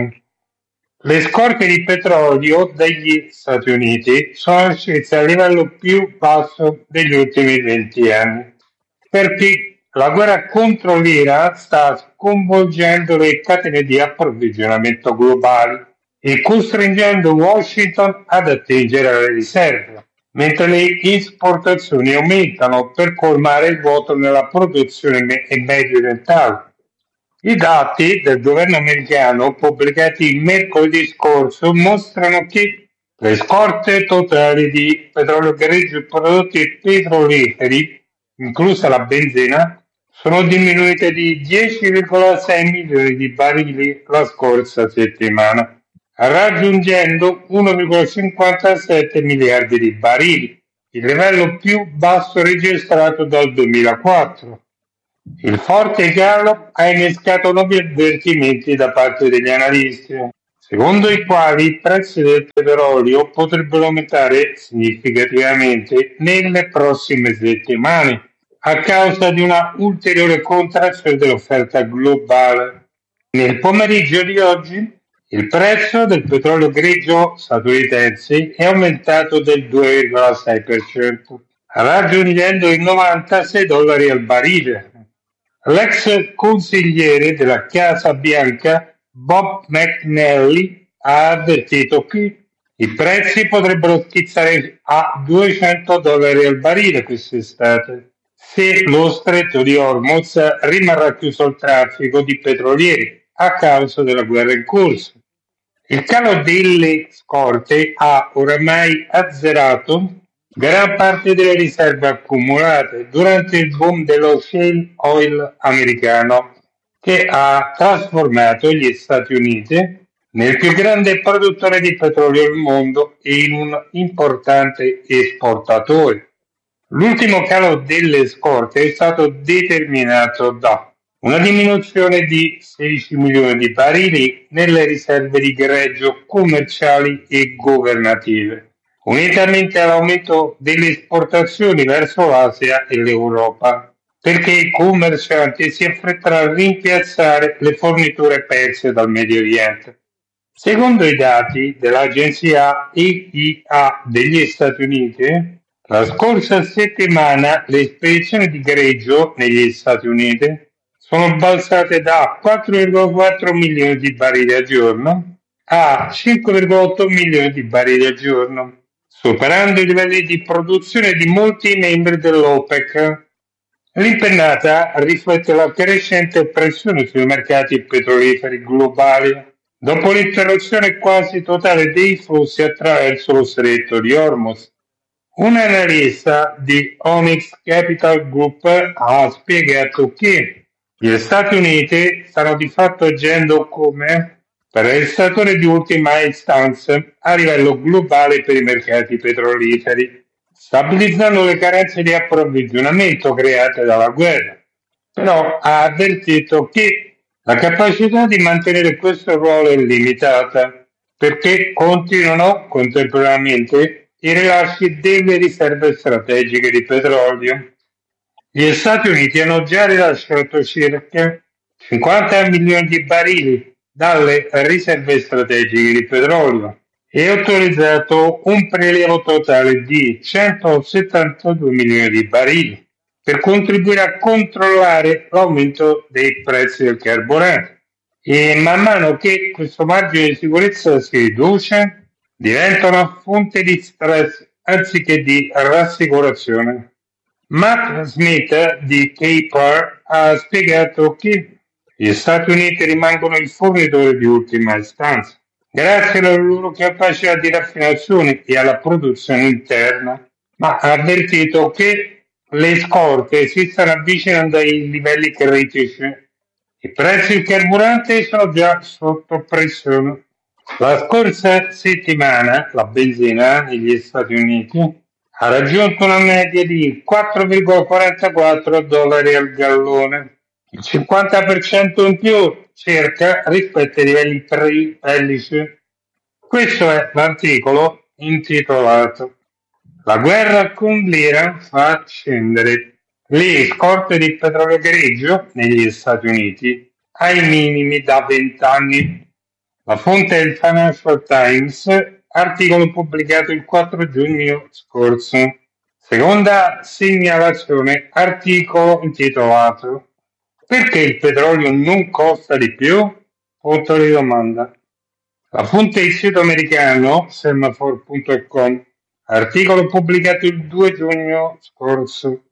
Le scorte di petrolio degli Stati Uniti sono scese al livello più basso degli ultimi venti anni, perché la guerra contro l'Iran sta sconvolgendo le catene di approvvigionamento globali e costringendo Washington ad attingere alle riserve, mentre le esportazioni aumentano per colmare il vuoto nella produzione medio orientale. I dati del governo americano pubblicati mercoledì scorso mostrano che le scorte totali di petrolio greggio e prodotti petroliferi, inclusa la benzina, sono diminuite di dieci virgola sei milioni di barili la scorsa settimana, raggiungendo uno virgola cinquantasette miliardi di barili, il livello più basso registrato dal duemilaquattro. Il forte calo ha innescato nuovi avvertimenti da parte degli analisti, secondo i quali i prezzi del petrolio potrebbero aumentare significativamente nelle prossime settimane a causa di una ulteriore contrazione dell'offerta globale. Nel pomeriggio di oggi il prezzo del petrolio grigio statunitense è aumentato del due virgola sei per cento, raggiungendo i novantasei dollari al barile. L'ex consigliere della Casa Bianca, Bob McNally, ha avvertito che i prezzi potrebbero schizzare a duecento dollari al barile quest'estate se lo stretto di Hormuz rimarrà chiuso al traffico di petrolieri a causa della guerra in corso. Il calo delle scorte ha oramai azzerato gran parte delle riserve accumulate durante il boom dello shale oil americano, che ha trasformato gli Stati Uniti nel più grande produttore di petrolio al mondo e in un importante esportatore. L'ultimo calo delle scorte è stato determinato da una diminuzione di sedici milioni di barili nelle riserve di greggio commerciali e governative, unitamente all'aumento delle esportazioni verso l'Asia e l'Europa, perché i commercianti si affrettano a rimpiazzare le forniture perse dal Medio Oriente. Secondo i dati dell'agenzia E I A degli Stati Uniti, la scorsa settimana le spedizioni di greggio negli Stati Uniti sono balzate da quattro virgola quattro milioni di barili al giorno a cinque virgola otto milioni di barili al giorno, superando i livelli di produzione di molti membri dell'OPEC. L'impennata riflette la crescente pressione sui mercati petroliferi globali dopo l'interruzione quasi totale dei flussi attraverso lo stretto di Hormuz. Un analista di Onyx Capital Group ha spiegato che gli Stati Uniti stanno di fatto agendo come prestatore di ultima istanza a livello globale per i mercati petroliferi, stabilizzando le carenze di approvvigionamento create dalla guerra. Però ha avvertito che la capacità di mantenere questo ruolo è limitata perché continuano contemporaneamente i rilasci delle riserve strategiche di petrolio. Gli Stati Uniti hanno già rilasciato circa cinquanta milioni di barili dalle riserve strategiche di petrolio e autorizzato un prelievo totale di centosettantadue milioni di barili per contribuire a controllare l'aumento dei prezzi del carburante. E man mano che questo margine di sicurezza si riduce, diventa una fonte di stress anziché di rassicurazione. Matt Smith di Kpar ha spiegato che gli Stati Uniti rimangono il fornitore di ultima istanza, grazie alla loro capacità di raffinazione e alla produzione interna, ma ha avvertito che le scorte si stanno avvicinando ai livelli critici. I prezzi del carburante sono già sotto pressione. La scorsa settimana la benzina negli Stati Uniti ha raggiunto una media di quattro virgola quarantaquattro dollari al gallone, il cinquanta per cento in più circa rispetto ai livelli pre-bellici. Questo è l'articolo intitolato "La guerra con l'Iran fa scendere le scorte di petrolio grigio negli Stati Uniti ai minimi da vent'anni". La fonte è il Financial Times, articolo pubblicato il quattro giugno scorso. Seconda segnalazione, articolo intitolato "Perché il petrolio non costa di più?" Punto di domanda. La fonte è il sito americano semaphore punto com, articolo pubblicato il due giugno scorso.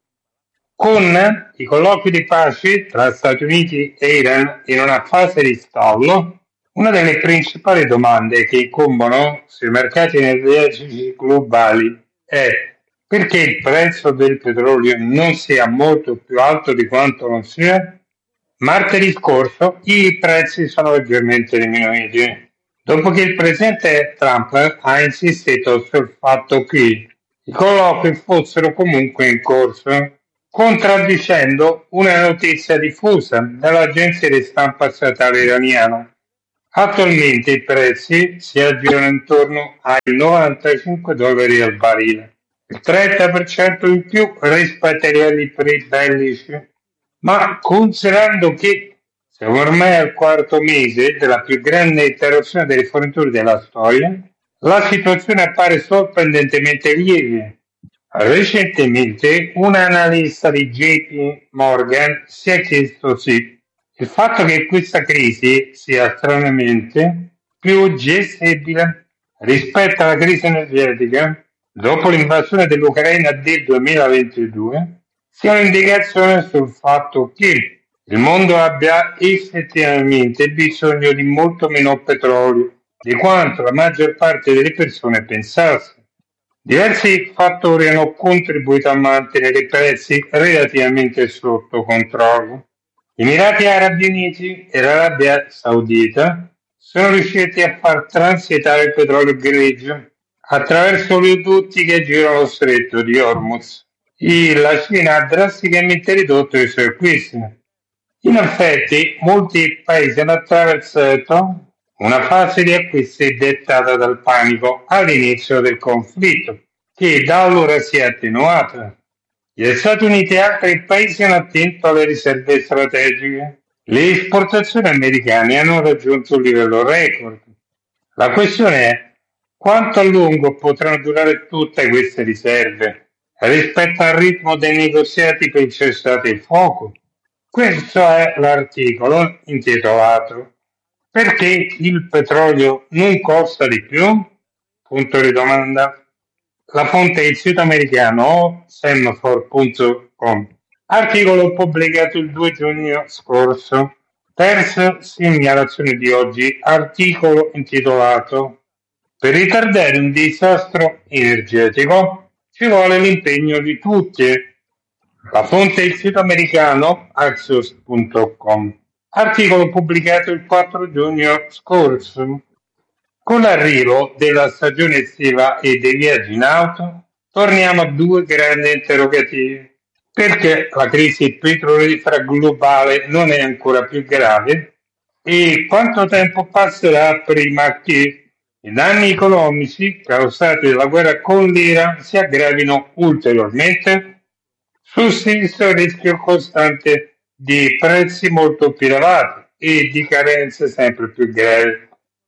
Con i colloqui di pace tra Stati Uniti e Iran in una fase di stallo, una delle principali domande che incombono sui mercati energetici globali è perché il prezzo del petrolio non sia molto più alto di quanto non sia. Martedì scorso i prezzi sono leggermente diminuiti, dopo che il presidente Trump ha insistito sul fatto che i colloqui fossero comunque in corso, contraddicendo una notizia diffusa dall'agenzia di stampa statale iraniana. Attualmente i prezzi si aggirano intorno ai novantacinque dollari al barile, il trenta per cento in più rispetto ai livelli pre-bellici, ma considerando che siamo ormai al quarto mese della più grande interruzione delle forniture della storia, la situazione appare sorprendentemente lieve. Recentemente un analista di J P Morgan si è chiesto se il fatto che questa crisi sia stranamente più gestibile rispetto alla crisi energetica dopo l'invasione dell'Ucraina del duemilaventidue sia un'indicazione sul fatto che il mondo abbia effettivamente bisogno di molto meno petrolio di quanto la maggior parte delle persone pensasse. Diversi fattori hanno contribuito a mantenere i prezzi relativamente sotto controllo. Gli Emirati Arabi Uniti e l'Arabia Saudita sono riusciti a far transitare il petrolio greggio attraverso oleodotti che girano lo stretto di Hormuz. E la Cina ha drasticamente ridotto i suoi acquisti. In effetti, molti paesi hanno attraversato una fase di acquisti dettata dal panico all'inizio del conflitto, che da allora si è attenuata. Gli Stati Uniti e altri paesi hanno attento alle riserve strategiche. Le esportazioni americane hanno raggiunto un livello record. La questione è quanto a lungo potranno durare tutte queste riserve rispetto al ritmo dei negoziati per il cessate il fuoco. Questo è l'articolo intitolato "Perché il petrolio non costa di più?" Punto di domanda. La fonte è il sito americano semaphore punto com. Articolo pubblicato il due giugno scorso. Terza segnalazione di oggi. Articolo intitolato "Per ritardare un disastro energetico ci vuole l'impegno di tutti." La fonte è il sito americano axios punto com. Articolo pubblicato il quattro giugno scorso. Con l'arrivo della stagione estiva e dei viaggi in auto, torniamo a due grandi interrogativi. Perché la crisi petrolifera globale non è ancora più grave? E quanto tempo passerà prima che i danni economici causati dalla guerra con l'Iran si aggravino ulteriormente? Sussiste il rischio costante di prezzi molto più elevati e di carenze sempre più gravi.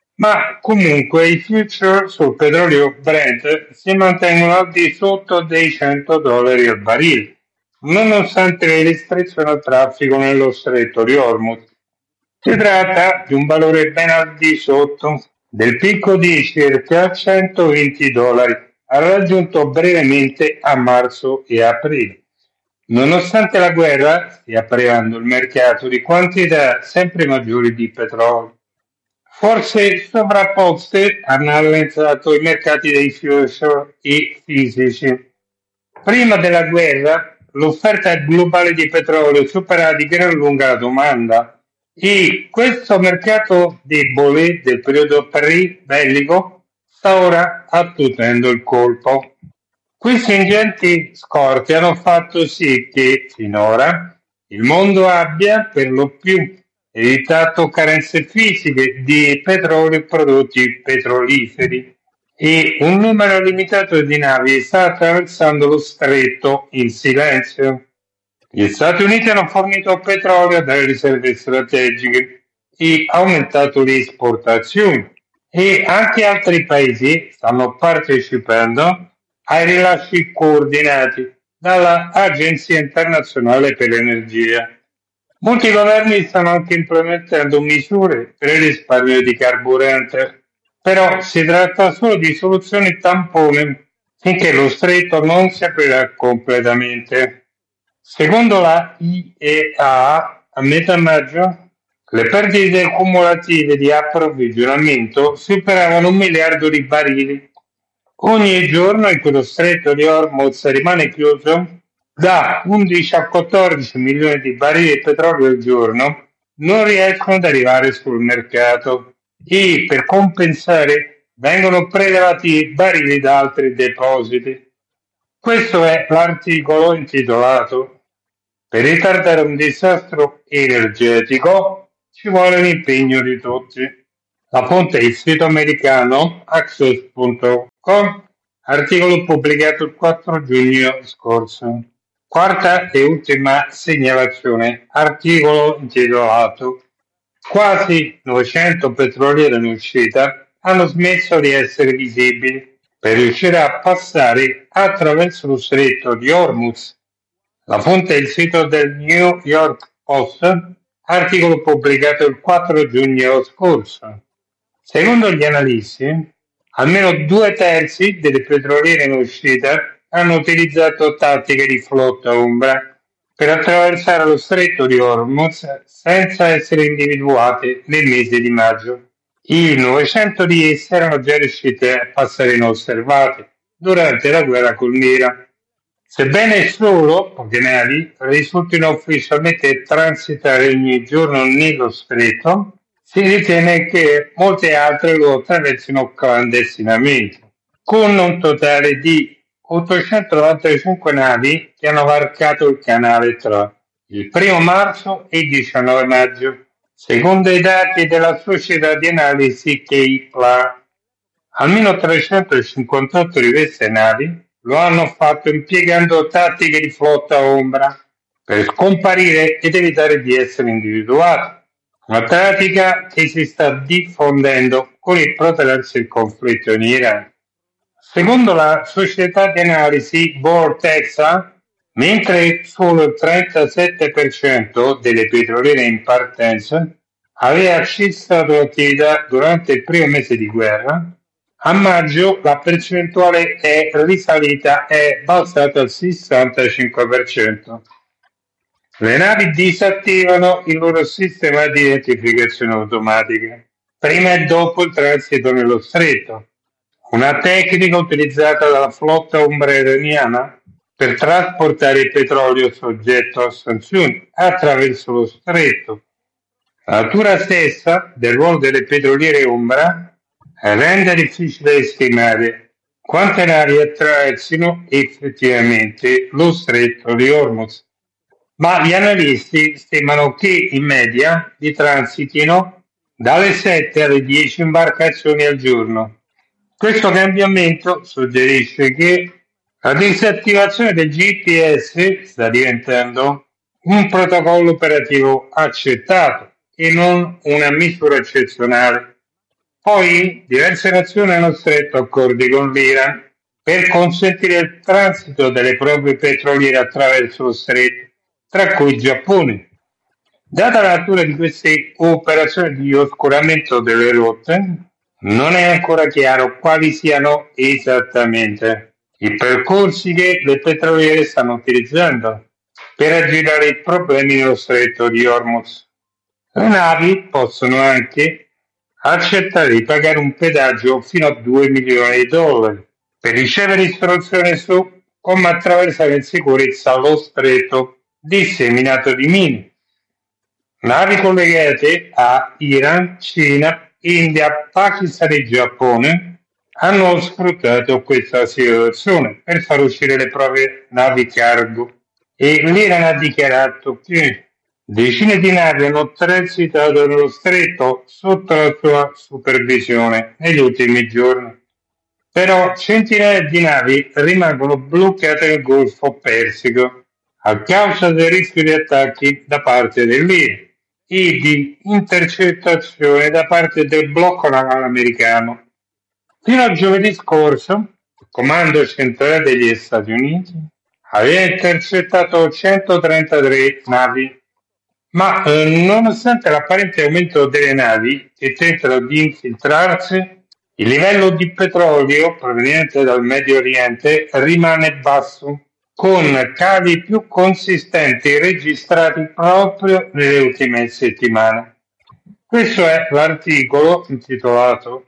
Ma comunque i future sul petrolio Brent si mantengono al di sotto dei cento dollari al barile, nonostante le restrizioni al traffico nello stretto di Hormuz. Si tratta di un valore ben al di sotto del picco di circa centoventi dollari raggiunto brevemente a marzo e aprile. Nonostante la guerra stia privando il mercato di quantità sempre maggiori di petrolio. Forze sovrapposte hanno rallentato i mercati dei future e fisici. Prima della guerra l'offerta globale di petrolio superava di gran lunga la domanda e questo mercato debole del periodo pre-bellico sta ora attutendo il colpo. Questi ingenti scorti hanno fatto sì che finora il mondo abbia per lo più evitato carenze fisiche di petrolio e prodotti petroliferi e un numero limitato di navi sta attraversando lo stretto in silenzio. Gli Stati Uniti hanno fornito petrolio dalle riserve strategiche e aumentato le esportazioni e anche altri paesi stanno partecipando ai rilasci coordinati dall'Agenzia internazionale per l'energia. Molti governi stanno anche implementando misure per il risparmio di carburante, però si tratta solo di soluzioni tampone finché lo stretto non si aprirà completamente. Secondo la I E A, a metà maggio, le perdite cumulative di approvvigionamento superavano un miliardo di barili. Ogni giorno in cui lo stretto di Hormuz rimane chiuso, da undici a quattordici milioni di barili di petrolio al giorno non riescono ad arrivare sul mercato e per compensare vengono prelevati barili da altri depositi. Questo è l'articolo intitolato "Per ritardare un disastro energetico ci vuole l'impegno di tutti". La fonte è il sito americano axios punto com, articolo pubblicato il quattro giugno scorso. Quarta e ultima segnalazione, articolo intitolato "Quasi novecento petroliere in uscita hanno smesso di essere visibili per riuscire a passare attraverso lo stretto di Hormuz". La fonte è il sito del New York Post, articolo pubblicato il quattro giugno scorso. Secondo gli analisti, almeno due terzi delle petroliere in uscita hanno utilizzato tattiche di flotta ombra per attraversare lo stretto di Hormuz senza essere individuate nel mese di maggio. I novecento di esse erano già riuscite a passare inosservate durante la guerra con l'Iran. Sebbene solo poche navi risultino ufficialmente transitare ogni giorno nello stretto, si ritiene che molte altre lo attraversino clandestinamente, con un totale di ottocentonovantacinque navi che hanno varcato il canale tra il primo marzo e il diciannove maggio, secondo i dati della società di analisi Kpler. Almeno trecentocinquantotto di queste navi lo hanno fatto impiegando tattiche di flotta ombra per scomparire ed evitare di essere individuati, una pratica che si sta diffondendo con il protrarsi del conflitto in Iran. Secondo la società di analisi Vortexa, mentre solo il trentasette per cento delle petroliere in partenza aveva cessato l'attività durante il primo mese di guerra, a maggio la percentuale è risalita e balzata al sessantacinque per cento. Le navi disattivano il loro sistema di identificazione automatica prima e dopo il transito nello stretto, una tecnica utilizzata dalla flotta ombra iraniana per trasportare il petrolio soggetto a sanzioni attraverso lo stretto. La natura stessa del ruolo delle petroliere ombra rende difficile stimare quante navi attraversino effettivamente lo stretto di Hormuz, ma gli analisti stimano che in media vi transitino dalle sette alle dieci imbarcazioni al giorno. Questo cambiamento suggerisce che la disattivazione del G P S sta diventando un protocollo operativo accettato e non una misura eccezionale. Poi diverse nazioni hanno stretto accordi con l'Iran per consentire il transito delle proprie petroliere attraverso lo stretto, tra cui il Giappone. Data la natura di queste operazioni di oscuramento delle rotte, non è ancora chiaro quali siano esattamente i percorsi che le petroliere stanno utilizzando per aggirare i problemi nello stretto di Hormuz. Le navi possono anche accettare di pagare un pedaggio fino a due milioni di dollari per ricevere istruzioni su come attraversare in sicurezza lo stretto disseminato di mine. Navi collegate a Iran, Cina, India, Pakistan e Giappone hanno sfruttato questa situazione per far uscire le proprie navi cargo e l'Iran ha dichiarato che decine di navi hanno transitato nello stretto sotto la sua supervisione negli ultimi giorni. Però centinaia di navi rimangono bloccate nel Golfo Persico a causa del rischio di attacchi da parte dell'Iran e di intercettazione da parte del blocco navale americano. Fino a giovedì scorso, il Comando Centrale degli Stati Uniti aveva intercettato centotrentatré navi. Ma eh, nonostante l'apparente aumento delle navi che tentano di infiltrarsi, il livello di petrolio proveniente dal Medio Oriente rimane basso, con cali più consistenti registrati proprio nelle ultime settimane. Questo è l'articolo intitolato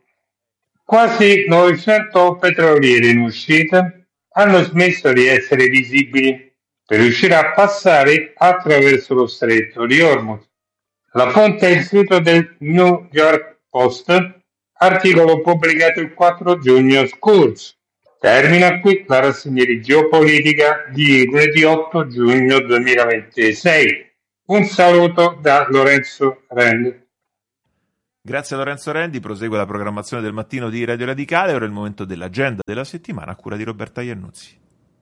"Quasi novecento petroliere in uscita hanno smesso di essere visibili per riuscire a passare attraverso lo stretto di Hormuz". La fonte è il sito del New York Post, articolo pubblicato il quattro giugno scorso. Termina qui la rassegna di geopolitica di lunedì otto giugno duemilaventisei. Un saluto da Lorenzo Rendi. Grazie a Lorenzo Rendi, prosegue la programmazione del mattino di Radio Radicale, ora è il momento dell'agenda della settimana a cura di Roberta Iannuzzi.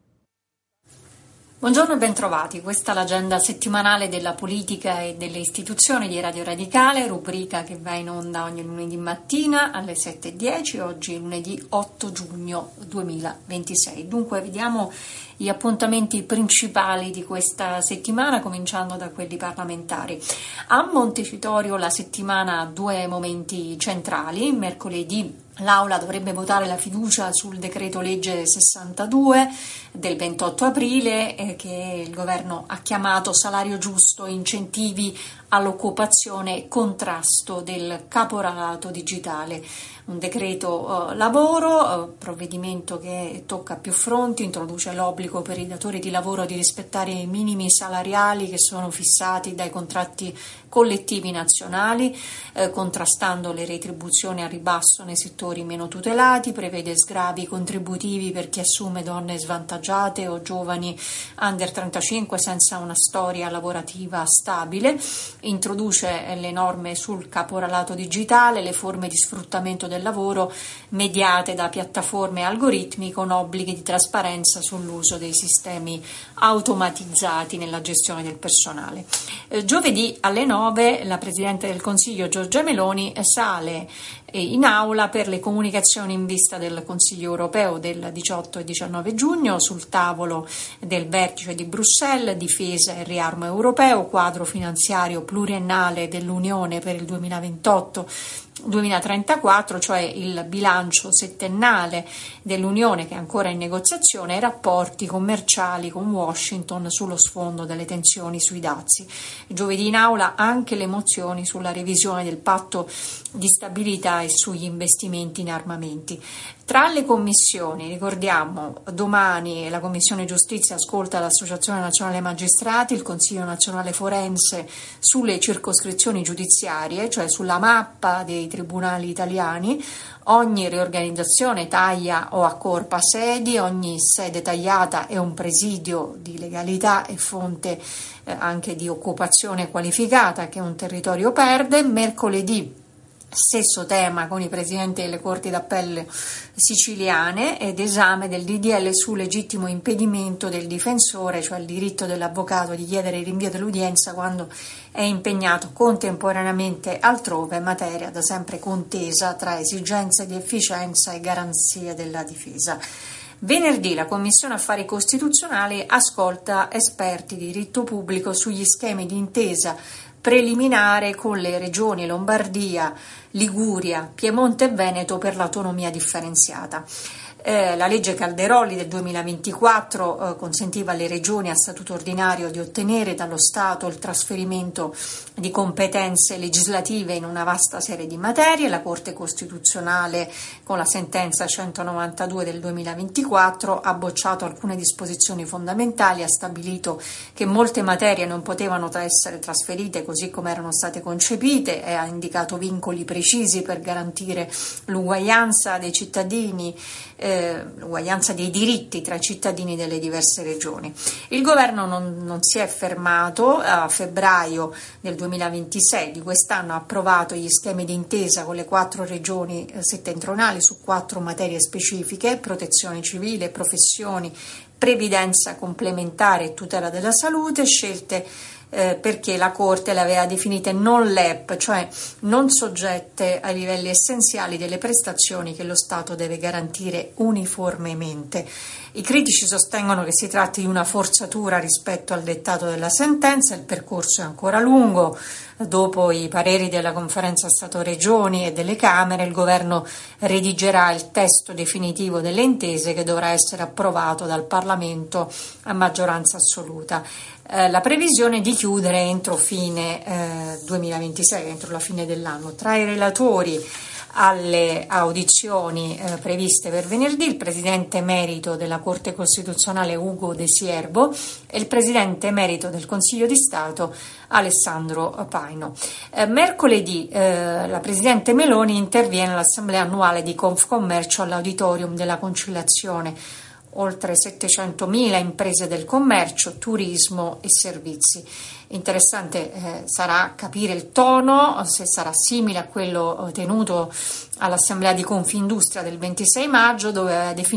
Buongiorno e bentrovati, questa è l'agenda settimanale della politica e delle istituzioni di Radio Radicale, rubrica che va in onda ogni lunedì mattina alle sette e dieci, oggi lunedì otto giugno duemilaventisei. Dunque vediamo gli appuntamenti principali di questa settimana, cominciando da quelli parlamentari. A Montecitorio la settimana ha due momenti centrali. Mercoledì l'Aula dovrebbe votare la fiducia sul decreto legge sessantadue del ventotto aprile eh, che il governo ha chiamato salario giusto, incentivi all'occupazione e contrasto del caporalato digitale. Un decreto eh, lavoro, eh, provvedimento che tocca più fronti, introduce l'obbligo per i datori di lavoro di rispettare i minimi salariali che sono fissati dai contratti collettivi nazionali, eh, contrastando le retribuzioni a ribasso nei settori meno tutelati, prevede sgravi contributivi per chi assume donne svantaggiate o giovani under trentacinque senza una storia lavorativa stabile, introduce le norme sul caporalato digitale, le forme di sfruttamento del lavoro mediate da piattaforme e algoritmi con obblighi di trasparenza sull'uso dei sistemi automatizzati nella gestione del personale. Eh, giovedì alle nove la Presidente del Consiglio Giorgia Meloni sale in aula per le comunicazioni in vista del Consiglio europeo del diciotto e diciannove giugno, sul tavolo del vertice di Bruxelles, difesa e riarmo europeo, quadro finanziario pluriennale dell'Unione per il duemilaventotto duemilatrentaquattro, cioè il bilancio settennale dell'Unione che è ancora in negoziazione, e rapporti commerciali con Washington sullo sfondo delle tensioni sui dazi. Giovedì in aula anche le mozioni sulla revisione del patto di stabilità e sugli investimenti in armamenti. Tra le commissioni, ricordiamo, domani la Commissione Giustizia ascolta l'Associazione Nazionale Magistrati, il Consiglio Nazionale Forense sulle circoscrizioni giudiziarie, cioè sulla mappa dei tribunali italiani. Ogni riorganizzazione taglia o accorpa sedi, ogni sede tagliata è un presidio di legalità e fonte eh, anche di occupazione qualificata che un territorio perde. Mercoledì stesso tema con i presidenti delle Corti d'Appello siciliane ed esame del D D L su legittimo impedimento del difensore, cioè il diritto dell'avvocato di chiedere il rinvio dell'udienza quando è impegnato contemporaneamente altrove, materia da sempre contesa tra esigenze di efficienza e garanzie della difesa. Venerdì la Commissione Affari Costituzionali ascolta esperti di diritto pubblico sugli schemi di intesa preliminare con le regioni Lombardia, Liguria, Piemonte e Veneto per l'autonomia differenziata. Eh, la legge Calderoli del duemilaventiquattro eh, consentiva alle regioni a statuto ordinario di ottenere dallo Stato il trasferimento di competenze legislative in una vasta serie di materie. La Corte Costituzionale, con la sentenza centonovantadue del duemilaventiquattro, ha bocciato alcune disposizioni fondamentali, ha stabilito che molte materie non potevano essere trasferite così come erano state concepite e ha indicato vincoli precisi per garantire l'uguaglianza dei cittadini, eh, l'uguaglianza dei diritti tra i cittadini delle diverse regioni. Il governo non, non si è fermato. A febbraio del duemilaventisei di quest'anno ha approvato gli schemi di intesa con le quattro regioni settentrionali su quattro materie specifiche: protezione civile, professioni, previdenza complementare e tutela della salute, scelte Eh, perché la Corte le aveva definite non L E P, cioè non soggette ai livelli essenziali delle prestazioni che lo Stato deve garantire uniformemente. I critici sostengono che si tratti di una forzatura rispetto al dettato della sentenza, il percorso è ancora lungo. Dopo i pareri della Conferenza Stato-Regioni e delle Camere, il Governo redigerà il testo definitivo delle intese che dovrà essere approvato dal Parlamento a maggioranza assoluta. Eh, la previsione di chiudere entro fine eh, duemilaventisei, entro la fine dell'anno. Tra i relatori alle audizioni eh, previste per venerdì il presidente emerito della Corte Costituzionale Ugo De Siervo e il presidente emerito del Consiglio di Stato Alessandro Paino. Eh, mercoledì eh, la presidente Meloni interviene all'assemblea annuale di Confcommercio all'Auditorium della Conciliazione. Oltre settecentomila imprese del commercio, turismo e servizi. Interessante eh, sarà capire il tono, se sarà simile a quello tenuto all'assemblea di Confindustria del ventisei maggio, dove aveva definito